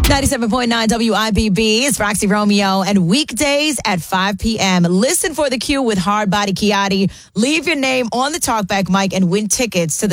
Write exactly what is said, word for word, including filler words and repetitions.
ninety-seven point nine W I B B is Roxy Romeo, and weekdays at five p.m. Listen for the Q with Hard Body Kiati. Leave your name on the talkback mic and win tickets to the